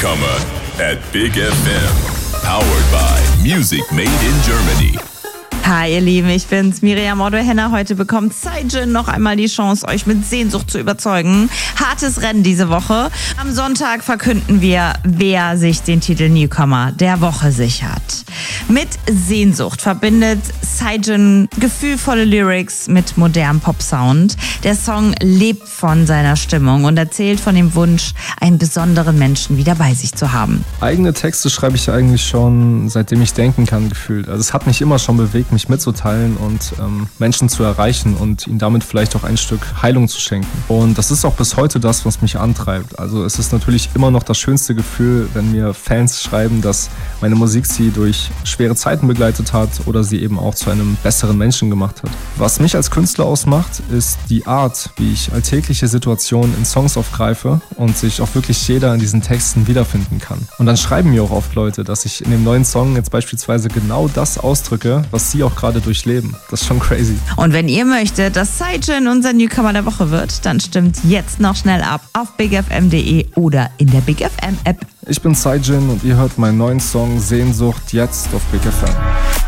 Newcomer at Big FM. Powered by Music Made in Germany. Hi ihr Lieben, ich bin's, Miriam Otto-Henner. Heute bekommt Saijin noch einmal die Chance, euch mit Sehnsucht zu überzeugen. Hartes Rennen diese Woche. Am Sonntag verkünden wir, wer sich den Titel Newcomer der Woche sichert. Mit Sehnsucht verbindet Saijin gefühlvolle Lyrics mit modernem Pop-Sound. Der Song lebt von seiner Stimmung und erzählt von dem Wunsch, einen besonderen Menschen wieder bei sich zu haben. Eigene Texte schreibe ich eigentlich schon, seitdem ich denken kann, gefühlt. Also es hat mich immer schon bewegt, mich mitzuteilen und Menschen zu erreichen und ihnen damit vielleicht auch ein Stück Heilung zu schenken. Und das ist auch bis heute das, was mich antreibt. Also es ist natürlich immer noch das schönste Gefühl, wenn mir Fans schreiben, dass meine Musik sie durch schwere Zeiten begleitet hat oder sie eben auch zu einem besseren Menschen gemacht hat. Was mich als Künstler ausmacht, ist die Art, wie ich alltägliche Situationen in Songs aufgreife und sich auch wirklich jeder in diesen Texten wiederfinden kann. Und dann schreiben mir auch oft Leute, dass ich in dem neuen Song jetzt beispielsweise genau das ausdrücke, was sie auch gerade durchleben. Das ist schon crazy. Und wenn ihr möchtet, dass Saijin unser Newcomer der Woche wird, dann stimmt jetzt noch schnell ab auf bigfm.de oder in der Big FM App. Ich bin Saijin und ihr hört meinen neuen Song Sehnsucht jetzt auf Big FM.